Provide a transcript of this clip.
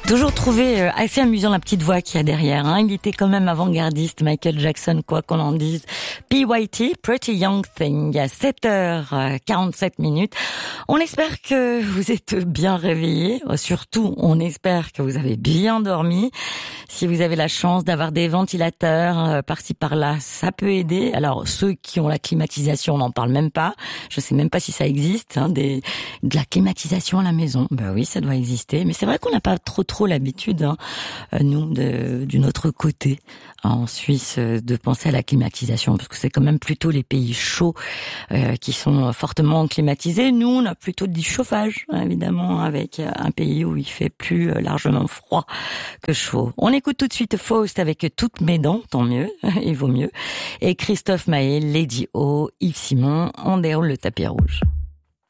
Toujours trouvé assez amusant la petite voix qu'il y a derrière. Il était quand même avant-gardiste, Michael Jackson, quoi qu'on en dise. PYT, Pretty Young Thing, il y a 7h47. On espère que vous êtes bien réveillés. Surtout, on espère que vous avez bien dormi. Si vous avez la chance d'avoir des ventilateurs par-ci par-là, ça peut aider. Alors, ceux qui ont la climatisation, on n'en parle même pas. Je sais même pas si ça existe, de la climatisation à la maison. Ben oui, ça doit exister. Mais c'est vrai qu'on n'a pas trop l'habitude, nous, du notre côté, en Suisse, de penser à la climatisation, parce que c'est quand même plutôt les pays chauds qui sont fortement climatisés. Nous, on a plutôt du chauffage, évidemment, avec un pays où il fait plus largement froid que chaud. On écoute tout de suite Faust avec Toutes mes dents, tant mieux, il vaut mieux. Et Christophe Maé, Lady O, Yves Simon, on déroule le tapis rouge.